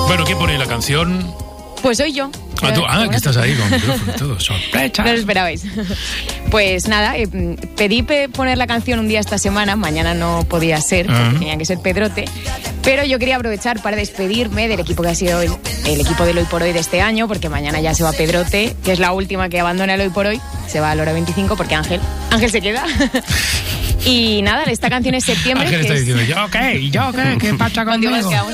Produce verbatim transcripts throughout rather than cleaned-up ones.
Bueno, ¿quién pone la canción? Pues soy yo. Ah, tú, ah que estás ahí con el micrófono y todo. ¡Sorpresa! No lo esperabais. Pues nada, eh, pedí pe- poner la canción un día esta semana, mañana no podía ser, porque uh-huh. tenía que ser Pedrote, pero yo quería aprovechar para despedirme del equipo que ha sido el, el equipo del Hoy por Hoy de este año, porque mañana ya se va Pedrote, que es la última que abandona el Hoy por Hoy, se va a la hora veinticinco, porque Ángel, Ángel se queda. Y nada, esta canción es septiembre. Ángel que está es... diciendo, ¿yo qué? ¿Yo qué? ¿Qué pasa conmigo?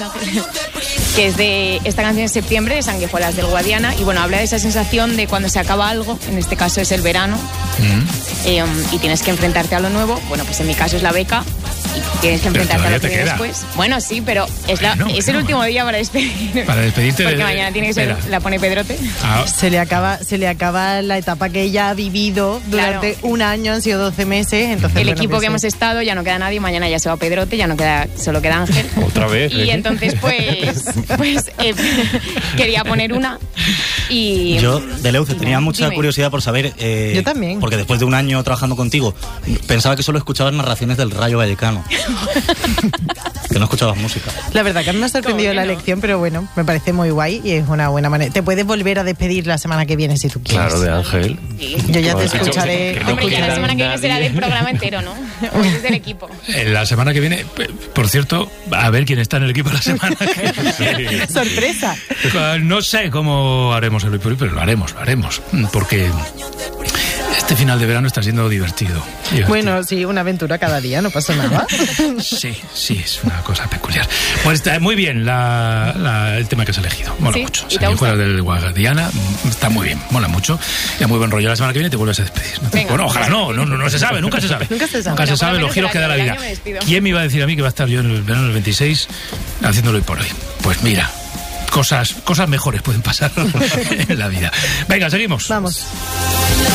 Que es de esta canción es septiembre, de Sanguijuelas del Guadiana, y bueno, habla de esa sensación de cuando se acaba algo, en este caso es el verano, mm. eh, um, y tienes que enfrentarte a lo nuevo. Bueno, pues en mi caso es la beca, y tienes que enfrentarte a lo que viene después. Bueno, sí, pero es, la, bueno, es el bueno. último día para despedir. Para despedirte. Porque de, mañana tiene que ser, la pone Pedrote. Ah. Se le acaba, se le acaba la etapa que ella ha vivido durante claro. un año, han sido doce meses. Entonces, el bueno, equipo que, que hemos estado, ya no queda nadie, mañana ya se va Pedrote, ya no queda, solo queda Ángel. Otra vez. Y ¿eh? entonces, pues, pues eh, quería poner una. Y yo, Deleuze, tenía mucha dime. curiosidad por saber. Eh, yo también. Porque después de un año trabajando contigo, pensaba que solo escuchabas narraciones del Rayo Vallecano. Que no escuchabas música. La verdad que a mí me ha sorprendido la elección, pero bueno, me parece muy guay y es una buena manera. Te puedes volver a despedir la semana que viene si tú quieres. Claro, de Ángel. Sí. Yo ya te escucharé. Que no Hombre, ya la semana que viene será del programa entero, ¿no? O es del equipo. La semana que viene, por cierto, a ver quién está en el equipo la semana que viene. Sí. Sorpresa. No sé cómo haremos el hoy por hoy, pero lo haremos, lo haremos. Porque este final de verano está siendo divertido. divertido. Bueno, sí, una aventura cada día, no pasa nada. Sí, sí, es una cosa peculiar. Pues está muy bien la, la, el tema que has elegido. Mola ¿Sí? mucho. Sanguijuelas del Guadiana está muy bien, mola mucho. Ya muy buen rollo. La semana que viene te vuelves a despedir. ¿No? Venga, bueno, ojalá no, no, no, no se sabe, nunca se sabe. Nunca se sabe. Nunca se sabe los giros que da la vida. ¿Quién me iba a decir a mí que va a estar yo en el verano del veintiséis haciéndolo hoy por hoy? Pues mira, cosas, cosas mejores pueden pasar en la vida. Venga, seguimos. Vamos.